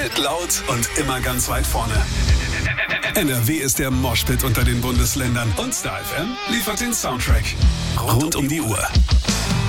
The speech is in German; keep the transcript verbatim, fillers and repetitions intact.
Wild, laut und immer ganz weit vorne. N R W ist der Moshpit unter den Bundesländern und Star F M liefert den Soundtrack. Rund um die Uhr.